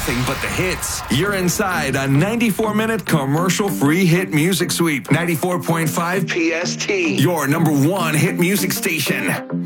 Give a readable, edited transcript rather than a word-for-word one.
nothing but the hits. You're inside a 94-minute commercial-free hit music sweep. 94.5 PST, your number one hit music station.